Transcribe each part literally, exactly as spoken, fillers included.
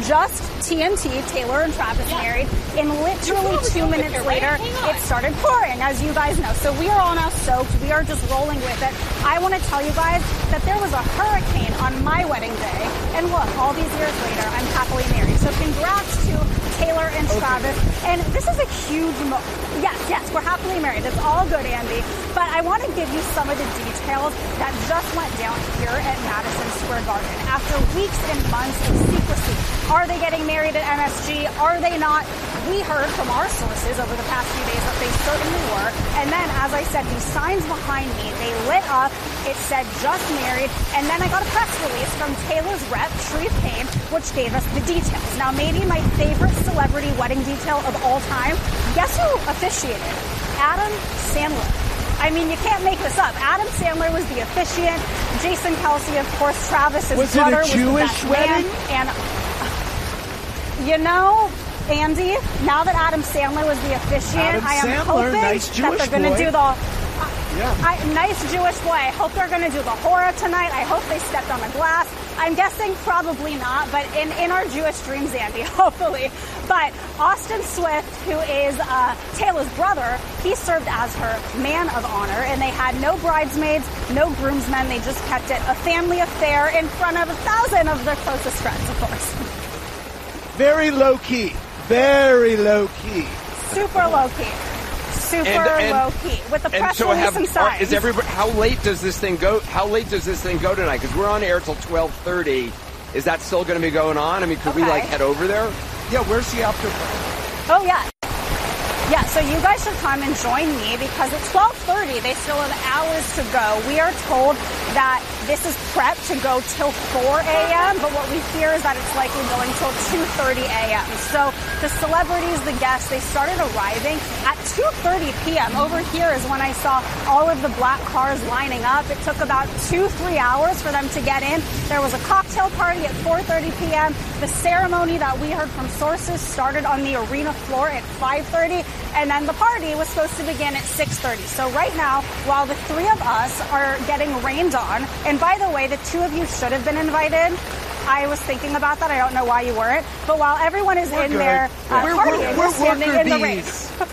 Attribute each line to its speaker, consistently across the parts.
Speaker 1: just T N T, Taylor and Travis yeah. married, and literally two minutes later, it started pouring, as you guys know. So we are all now soaked. We are just rolling with it. I want to tell you guys that there was a hurricane on my wedding day, and look, all these years later, I'm happily married. So congrats to Taylor and Travis. Okay. And this is a huge mo- Yes, yes, we're happily married. It's all good, Andy. But I want to give you some of the details that just went down here at Madison Square Garden. After weeks and months of secrecy, are they getting married at M S G? Are they not? We heard from our sources over the past few days that they certainly were. And then, as I said, these signs behind me, they lit up. It said just married. And then I got a press release from Taylor's rep, Shreve Payne, which gave us the details. Now, maybe my favorite celebrity wedding detail of all time. Guess who officiated? Adam Sandler. I mean, you can't make this up. Adam Sandler was the officiant. Jason Kelsey, of course, Travis's
Speaker 2: was
Speaker 1: brother,
Speaker 2: it a Jewish
Speaker 1: was the
Speaker 2: wedding?
Speaker 1: Man. And you know, Andy, now that Adam Sandler was the officiant,
Speaker 2: Adam
Speaker 1: I am
Speaker 2: Sandler,
Speaker 1: hoping
Speaker 2: nice
Speaker 1: that they're going to do the. Uh,
Speaker 2: yeah.
Speaker 1: I, nice Jewish boy. I hope they're going to do the horror tonight. I hope they stepped on the glass. I'm guessing probably not, but in, in our Jewish dreams, Andy, hopefully. But Austin Swift, who is uh, Taylor's brother, he served as her man of honor, and they had no bridesmaids, no groomsmen. They just kept it a family affair in front of a thousand of their closest friends, of course.
Speaker 2: Very low key. Very low key.
Speaker 1: Super low key. Super
Speaker 3: and, and,
Speaker 1: low key. With the press
Speaker 3: so
Speaker 1: release
Speaker 3: have,
Speaker 1: and signs.
Speaker 3: Is everybody, how late does this thing go? How late does this thing go tonight? Because we're on air till twelve thirty. Is that still going to be going on? I mean, could
Speaker 1: okay.
Speaker 3: we like head over there?
Speaker 2: Yeah, where's the after party?
Speaker 1: Oh, yeah. Yeah, so you guys should come and join me because at twelve thirty, they still have hours to go. We are told that this is prep to go till four a.m., but what we hear is that it's likely going till two thirty a.m. So the celebrities, the guests, they started arriving at two thirty p.m. Over here is when I saw all of the black cars lining up. It took about two, three hours for them to get in. There was a cocktail party at four thirty p.m. The ceremony that we heard from sources started on the arena floor at five thirty. And then the party was supposed to begin at six thirty. So right now, while the three of us are getting rained on, and by the way, the two of you should have been invited. I was thinking about that. I don't know why you weren't. But while everyone is
Speaker 2: we're
Speaker 1: in
Speaker 2: good.
Speaker 1: there uh,
Speaker 2: we're,
Speaker 1: partying,
Speaker 2: we're, we're
Speaker 1: standing in the rain.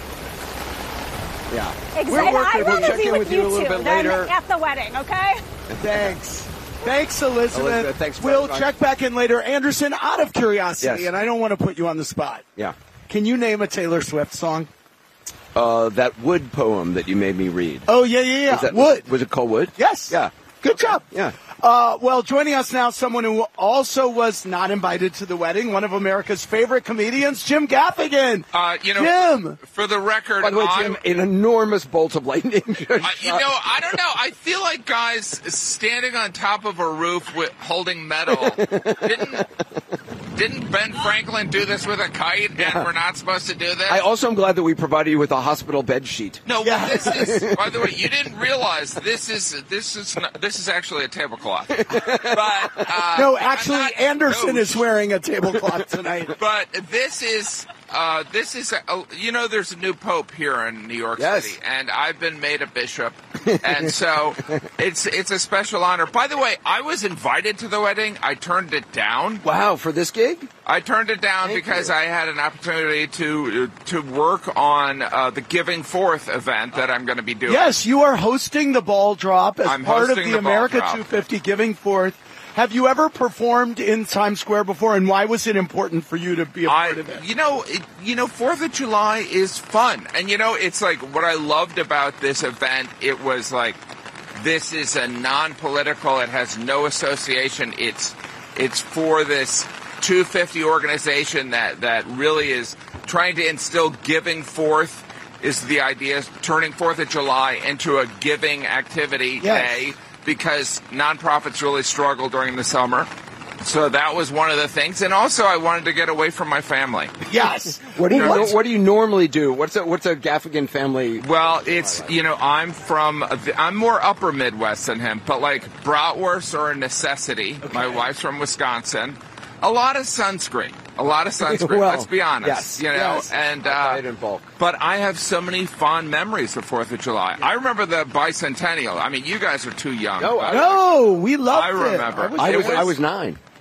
Speaker 3: Yeah.
Speaker 1: Exactly.
Speaker 3: We're working.
Speaker 1: I'd
Speaker 3: We'll
Speaker 1: rather
Speaker 3: check
Speaker 1: be
Speaker 3: in
Speaker 1: with
Speaker 3: with
Speaker 1: you
Speaker 3: you a little
Speaker 1: two
Speaker 3: bit
Speaker 1: than
Speaker 3: later.
Speaker 1: at the wedding, okay?
Speaker 2: Thanks. Thanks, Elizabeth.
Speaker 3: Elizabeth thanks
Speaker 2: we'll
Speaker 3: very
Speaker 2: check back in later. Anderson, out of curiosity,
Speaker 3: yes.
Speaker 2: and I don't want to put you on the spot.
Speaker 3: Yeah.
Speaker 2: Can you name a Taylor Swift song?
Speaker 3: Uh, that Wood poem that you made me read.
Speaker 2: Oh, yeah, yeah, yeah.
Speaker 3: That,
Speaker 2: Wood.
Speaker 3: Was it called Wood?
Speaker 2: Yes.
Speaker 3: Yeah.
Speaker 2: Good
Speaker 3: okay.
Speaker 2: job.
Speaker 3: Yeah.
Speaker 2: Uh, well, joining us now, someone who also was not invited to the wedding, one of America's favorite comedians, Jim Gaffigan.
Speaker 4: Uh, you know,
Speaker 2: Jim.
Speaker 4: For the record,
Speaker 3: By the way,
Speaker 4: I'm,
Speaker 3: Jim, an enormous bolt of lightning.
Speaker 4: uh, you know, I don't know. I feel like guys standing on top of a roof with holding metal. Didn't didn't Ben Franklin do this with a kite?
Speaker 3: Yeah.
Speaker 4: And we're not supposed to do this.
Speaker 3: I also am glad that we provided you with a hospital bed sheet.
Speaker 4: No,
Speaker 2: Yeah.
Speaker 4: this is. By the way, you didn't realize this is this is not, this is actually a tablecloth. But uh,
Speaker 2: No, actually,
Speaker 4: I'm not-
Speaker 2: Anderson
Speaker 4: no.
Speaker 2: is wearing a tablecloth tonight.
Speaker 4: But this is, uh, this is, a, you know, there's a new pope here in New York
Speaker 3: Yes.
Speaker 4: City, and I've been made a bishop, and so it's it's a special honor. By the way, I was invited to the wedding. I turned it down.
Speaker 3: Wow, for this gig?
Speaker 4: I turned it down
Speaker 3: Thank
Speaker 4: because
Speaker 3: you.
Speaker 4: I had an opportunity to to work on uh, the Giving Forth event that I'm going to be doing.
Speaker 2: Yes, you are hosting the ball drop as
Speaker 4: I'm
Speaker 2: part of
Speaker 4: hosting
Speaker 2: the,
Speaker 4: the ball
Speaker 2: America
Speaker 4: drop.
Speaker 2: two fifty Giving Forth. Have you ever performed in Times Square before, and why was it important for you to be a
Speaker 4: I,
Speaker 2: part of it?
Speaker 4: you know, it, you know, Fourth of July is fun, and you know, it's like what I loved about this event. It was like this is a non-political. It has no association. It's it's for this two fifty organization that that really is trying to instill giving forth. Is the idea turning Fourth of July into a giving activity
Speaker 2: Yes.
Speaker 4: day because nonprofits really struggle during the summer. So that was one of the things, and also I wanted to get away from my family.
Speaker 2: Yes.
Speaker 3: What do you
Speaker 4: What?
Speaker 3: What do you normally do? What's a What's a Gaffigan family?
Speaker 4: Well, it's, you know, I'm from, I'm more upper Midwest than him, but like bratwursts are a necessity. My wife's from Wisconsin. A lot of sunscreen. A lot of sunscreen,
Speaker 3: Well,
Speaker 4: let's be honest.
Speaker 3: yes,
Speaker 4: you know,
Speaker 3: yes.
Speaker 4: and
Speaker 3: I buy
Speaker 4: uh,
Speaker 3: it in bulk.
Speaker 4: but I have so many fond memories of Fourth of July. I remember the bicentennial. I mean, you guys are too young.
Speaker 3: No,
Speaker 4: but-
Speaker 2: No, we loved
Speaker 4: I
Speaker 2: it.
Speaker 4: remember.
Speaker 2: I was,
Speaker 3: I
Speaker 4: It
Speaker 3: was
Speaker 4: was-
Speaker 3: I was nine.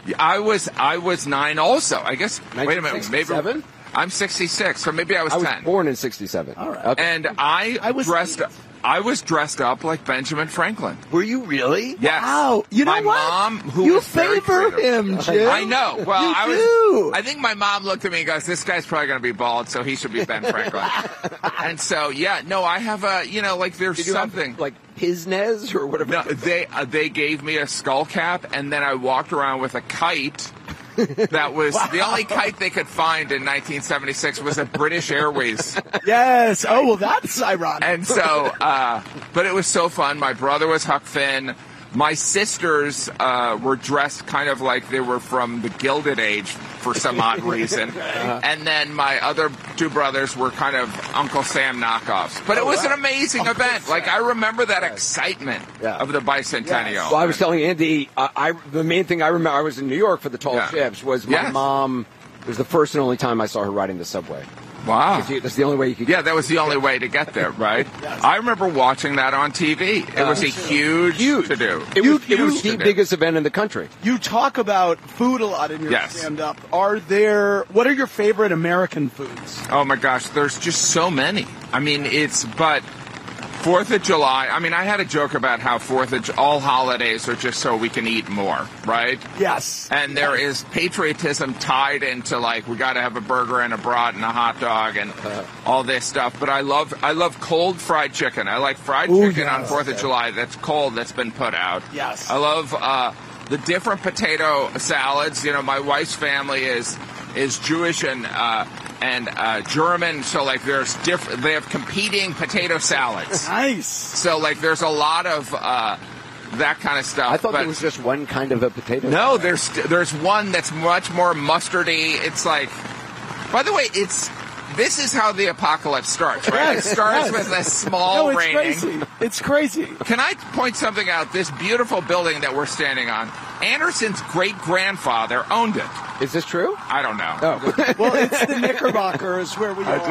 Speaker 4: I was I was nine also. I guess. Wait a minute. Maybe
Speaker 3: Seven.
Speaker 4: I'm sixty-six, so maybe I was
Speaker 3: I was
Speaker 4: ten.
Speaker 3: born in sixty-seven.
Speaker 2: All right.
Speaker 3: Okay.
Speaker 4: And I,
Speaker 2: I was
Speaker 4: dressed.
Speaker 2: eight.
Speaker 4: I was dressed up like Benjamin Franklin.
Speaker 3: Were you really?
Speaker 4: Yes.
Speaker 2: Wow. You know
Speaker 4: my
Speaker 2: what?
Speaker 4: mom, who
Speaker 2: you
Speaker 4: was very
Speaker 2: favor
Speaker 4: creative-
Speaker 2: him, Jim.
Speaker 4: I know. Well,
Speaker 2: you
Speaker 4: I was.
Speaker 2: do.
Speaker 4: I think my mom looked at me and goes, "This guy's probably going to be bald, so he should be Ben Franklin." And so, yeah, no, I have a, you know, like there's
Speaker 3: Did you
Speaker 4: something.
Speaker 3: have, like Piznez or whatever?
Speaker 4: No, they uh, they gave me a skull cap, and then I walked around with a kite. That was
Speaker 2: Wow.
Speaker 4: the only kite they could find in nineteen seventy-six was a British Airways.
Speaker 2: Yes. Oh, well, that's ironic.
Speaker 4: And so, uh, but it was so fun. My brother was Huck Finn. My sisters uh, were dressed kind of like they were from the Gilded Age for some odd reason. And then my other two brothers were kind of Uncle Sam knockoffs. But it was an amazing event. Like, I remember that excitement
Speaker 3: Yeah.
Speaker 4: of the bicentennial.
Speaker 3: Well, I was telling Andy, uh, I the main thing I remember, I was in New York for the tall
Speaker 4: Yeah.
Speaker 3: ships, was my
Speaker 4: Yes.
Speaker 3: mom, it was the first and only time I saw her riding the subway.
Speaker 4: Wow.
Speaker 3: That's the only way you could
Speaker 4: Yeah, that was the only way to get there, right? I remember watching that on T V. It was a huge,
Speaker 3: Huge.
Speaker 4: to do.
Speaker 3: It
Speaker 2: You-
Speaker 3: was, it was
Speaker 2: you-
Speaker 3: the biggest event in the country.
Speaker 2: You talk about food a lot in your
Speaker 4: Yes.
Speaker 2: stand-up. Are there? What are your favorite American foods?
Speaker 4: Oh my gosh, there's just so many. I mean, it's, but Fourth of July, I mean, I had a joke about how Fourth of Ju- all holidays are just so we can eat more, right?
Speaker 2: Yes.
Speaker 4: And there is patriotism tied into, like, we got to have a burger and a brat and a hot dog and all this stuff. But I love I love cold fried chicken. I like fried
Speaker 2: Ooh,
Speaker 4: chicken on
Speaker 2: yes.
Speaker 4: Fourth of July that's cold, that's been put out.
Speaker 2: Yes.
Speaker 4: I love uh, the different potato salads. You know, my wife's family is is Jewish and uh, and uh, German, so like there's different. They have competing potato salads.
Speaker 2: Nice.
Speaker 4: So like there's a lot of uh, that kind of stuff.
Speaker 3: I thought
Speaker 4: but
Speaker 3: there was just one kind of a potato.
Speaker 4: no,
Speaker 3: salad.
Speaker 4: there's there's one that's much more mustardy. It's like, by the way, it's this is how the apocalypse starts, right?
Speaker 2: Yes,
Speaker 4: It starts
Speaker 2: yes.
Speaker 4: with a small
Speaker 2: No, it's
Speaker 4: raining.
Speaker 2: crazy. It's crazy.
Speaker 4: Can I point something out? This beautiful building that we're standing on, Anderson's great-grandfather owned it.
Speaker 3: Is this true?
Speaker 4: I don't know.
Speaker 3: Oh.
Speaker 2: Well, it's the Knickerbockers where we are.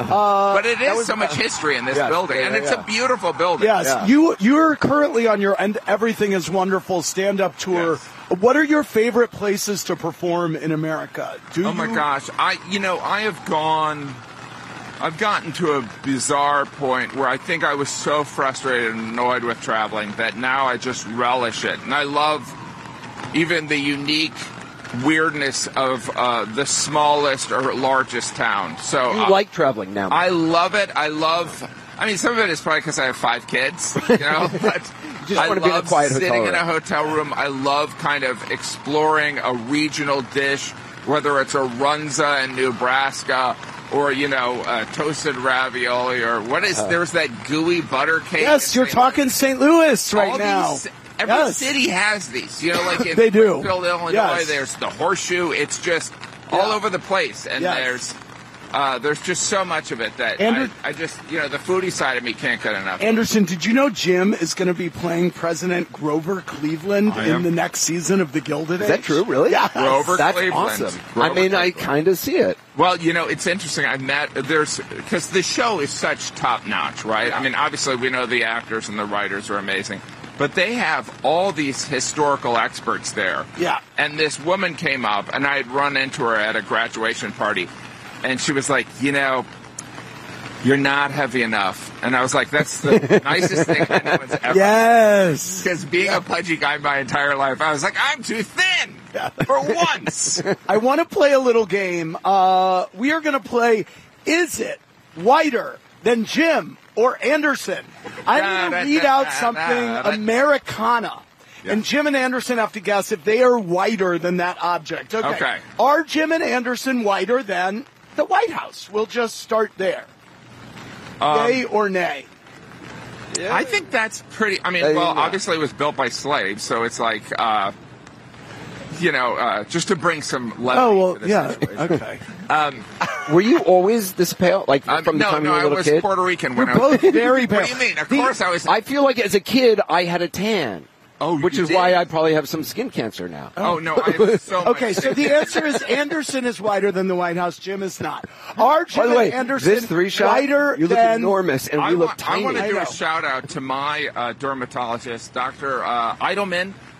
Speaker 4: But it is so much history in this
Speaker 3: yeah,
Speaker 4: building,
Speaker 3: yeah,
Speaker 4: and it's
Speaker 3: yeah.
Speaker 4: a beautiful building.
Speaker 2: Yes,
Speaker 3: Yeah.
Speaker 2: you you're currently on your and everything is wonderful stand-up tour.
Speaker 4: Yes.
Speaker 2: What are your favorite places to perform in America? Do
Speaker 4: Oh my
Speaker 2: you-
Speaker 4: gosh, I you know I have gone, I've gotten to a bizarre point where I think I was so frustrated and annoyed with traveling that now I just relish it, and I love even the unique weirdness of uh, the smallest or largest town. So
Speaker 3: You
Speaker 4: uh,
Speaker 3: like traveling now.
Speaker 4: I love it. I love. I mean, some of it is probably because I have five kids, you know. But
Speaker 3: just
Speaker 4: I
Speaker 3: wanna be in a
Speaker 4: love
Speaker 3: quiet hotel
Speaker 4: sitting in
Speaker 3: room.
Speaker 4: a hotel room. I love kind of exploring a regional dish, whether it's a runza in Nebraska or you know uh, toasted ravioli or what is
Speaker 3: Uh.
Speaker 4: there's that gooey butter cake.
Speaker 2: Yes,
Speaker 4: in
Speaker 2: you're
Speaker 4: Saint
Speaker 2: talking Saint Louis right
Speaker 4: all
Speaker 2: now.
Speaker 4: These, every
Speaker 2: Yes.
Speaker 4: city has these. You know, like in
Speaker 2: They do.
Speaker 4: Springfield, Illinois,
Speaker 2: Yes.
Speaker 4: there's the horseshoe. It's just all
Speaker 2: Yeah.
Speaker 4: over the place, and
Speaker 2: Yes.
Speaker 4: there's uh, there's just so much of it that
Speaker 2: Andrew-
Speaker 4: I, I just you know the foodie side of me can't get enough.
Speaker 2: Anderson, did you know Jim is going to be playing President Grover Cleveland
Speaker 4: I
Speaker 2: in
Speaker 4: am.
Speaker 2: the next season of The Gilded
Speaker 3: Is
Speaker 2: Age?
Speaker 3: that true, really?
Speaker 2: Yeah.
Speaker 4: Grover
Speaker 3: That's
Speaker 4: Cleveland.
Speaker 3: awesome.
Speaker 4: Grover
Speaker 3: I mean, I
Speaker 4: Cleveland.
Speaker 3: kind of see it.
Speaker 4: Well, you know, it's interesting. I met there's because the show is such top notch, right? I mean, obviously we know the actors and the writers are amazing, but they have all these historical experts there.
Speaker 2: Yeah.
Speaker 4: And this woman came up, and I had run into her at a graduation party, and she was like, you know, you're not heavy enough. And I was like, that's the nicest thing anyone's ever.
Speaker 2: Yes.
Speaker 4: Because being a pudgy guy my entire life, I was like, I'm too thin for once.
Speaker 2: I want to play a little game. Uh, we are going to play Is It Whiter Than Jim or Anderson? I'm going to read out something Americana. And Jim and Anderson have to guess if they are whiter than that object. Okay.
Speaker 4: Okay.
Speaker 2: Are Jim and Anderson whiter than the White House? We'll just start there.
Speaker 4: Um,
Speaker 2: Yay or nay?
Speaker 4: I think that's pretty. I mean,
Speaker 3: Uh,
Speaker 4: well,
Speaker 3: yeah.
Speaker 4: obviously it was built by slaves, so it's like, uh, you know, uh, just to bring some levity
Speaker 2: Oh, well,
Speaker 4: to the
Speaker 2: yeah.
Speaker 4: situation.
Speaker 2: Okay.
Speaker 3: Were you always this pale? Like
Speaker 4: Um,
Speaker 3: from the
Speaker 4: no,
Speaker 3: time
Speaker 4: no,
Speaker 3: you were a
Speaker 4: I
Speaker 3: little
Speaker 4: was
Speaker 3: kid?
Speaker 4: Puerto Rican when
Speaker 2: You're
Speaker 4: I was.
Speaker 2: both very pale.
Speaker 4: What do you mean? Of course I was.
Speaker 3: I feel like as a kid I had a tan.
Speaker 4: Oh,
Speaker 3: which
Speaker 4: you
Speaker 3: is
Speaker 4: did?
Speaker 3: why I probably have some skin cancer now.
Speaker 4: Oh no, I have so much.
Speaker 2: Okay, so the answer is Anderson is whiter than the White House. Jim is not. Are Jim
Speaker 3: By the way,
Speaker 2: and Anderson
Speaker 3: this three shot,
Speaker 2: whiter
Speaker 3: you look
Speaker 2: than
Speaker 3: enormous and
Speaker 4: I
Speaker 3: we look
Speaker 4: want, I
Speaker 3: tiny.
Speaker 4: want to
Speaker 2: I
Speaker 4: do
Speaker 2: know.
Speaker 4: a shout out to my uh, dermatologist, Doctor Uh, Eidelman,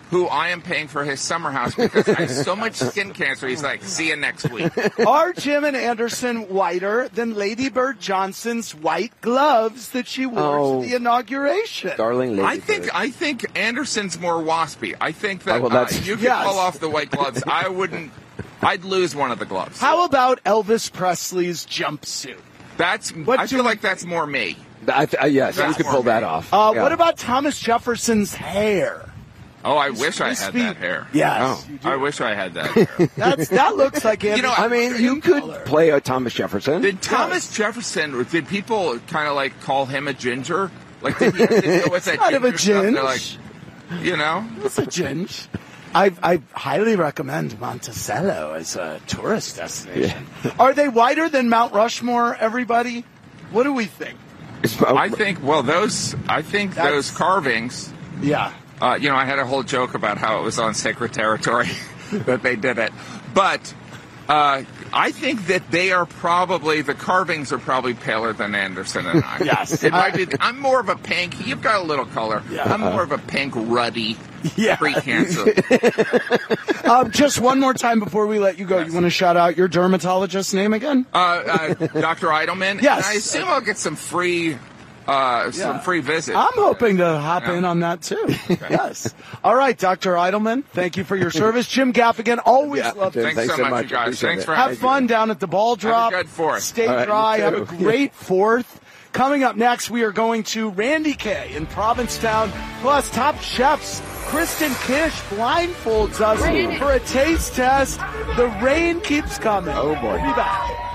Speaker 4: who I am paying for his summer house because I have so much skin cancer. He's like, see you next week.
Speaker 2: Are Jim and Anderson whiter than Lady Bird Johnson's white gloves that she wore
Speaker 3: Oh.
Speaker 2: to the inauguration?
Speaker 3: Darling lady.
Speaker 4: I think I think Anderson's more waspy. I think that
Speaker 3: Oh, well, that's-
Speaker 4: uh, you could
Speaker 2: Yes.
Speaker 4: pull off the white gloves. I wouldn't. I'd lose one of the gloves.
Speaker 2: How about Elvis Presley's jumpsuit?
Speaker 4: That's.
Speaker 2: What
Speaker 4: I
Speaker 2: do
Speaker 4: feel
Speaker 2: we-
Speaker 4: like that's more me.
Speaker 3: I th- uh, yes,
Speaker 4: That's
Speaker 3: we could
Speaker 4: more
Speaker 3: pull that
Speaker 4: me.
Speaker 3: off.
Speaker 2: Uh,
Speaker 3: Yeah.
Speaker 2: What about Thomas Jefferson's hair?
Speaker 4: Oh, I wish I
Speaker 2: Used to
Speaker 4: had
Speaker 2: be-
Speaker 4: that hair.
Speaker 2: Yes.
Speaker 3: Oh.
Speaker 2: you do.
Speaker 4: I wish I had that hair.
Speaker 2: That's, that looks like Anderson.
Speaker 4: know,
Speaker 3: I mean, you could
Speaker 2: color.
Speaker 3: play a Thomas Jefferson.
Speaker 4: Did Thomas Jefferson? Did people kind of like call him a ginger? Like, did he, did he go with that
Speaker 2: Kind of a
Speaker 4: ginger stuff? They're
Speaker 2: ginge.
Speaker 4: like, you know,
Speaker 2: It's a ginge. I, I highly recommend Monticello as a tourist destination. Are they whiter than Mount Rushmore, everybody? What do we think?
Speaker 4: I think. Well, those. I think
Speaker 2: That's-
Speaker 4: those carvings.
Speaker 2: Yeah.
Speaker 4: Uh, you know, I had a whole joke about how it was on sacred territory that they did it, but uh, I think that they are probably the carvings are probably paler than Anderson and I.
Speaker 2: Yes.
Speaker 4: it might be. I'm more of a pink. You've got a little color.
Speaker 2: Yeah.
Speaker 4: I'm more of a pink, ruddy,
Speaker 2: Yeah.
Speaker 4: pre-cancer.
Speaker 2: Um, just one more time before we let you go. You want to shout out your dermatologist's name again?
Speaker 4: Uh, uh, Doctor Eidelman.
Speaker 2: Yes.
Speaker 4: And I assume I'll get some free, uh, some
Speaker 2: Yeah.
Speaker 4: free visits.
Speaker 2: I'm hoping to hop
Speaker 4: Yeah.
Speaker 2: in on that too. Yes. All right, Doctor Eidelman, thank you for your service. Jim Gaffigan, always
Speaker 3: Yeah,
Speaker 2: love
Speaker 3: Jim,
Speaker 2: to
Speaker 4: Thanks,
Speaker 3: Thanks
Speaker 4: so
Speaker 3: so
Speaker 4: much,
Speaker 3: much.
Speaker 4: you guys.
Speaker 3: Appreciate
Speaker 4: Thanks
Speaker 3: it.
Speaker 4: for
Speaker 2: have
Speaker 4: having
Speaker 2: fun
Speaker 4: me.
Speaker 2: down at the ball drop.
Speaker 4: good fourth.
Speaker 2: Stay
Speaker 3: All right,
Speaker 2: dry.
Speaker 3: you
Speaker 2: Have a
Speaker 3: too.
Speaker 2: great fourth. Coming up next, we are going to Randy K in Provincetown, plus Top Chefs. Kristen Kish blindfolds us for a taste test. The rain keeps coming.
Speaker 3: Oh, boy.
Speaker 2: We'll be back.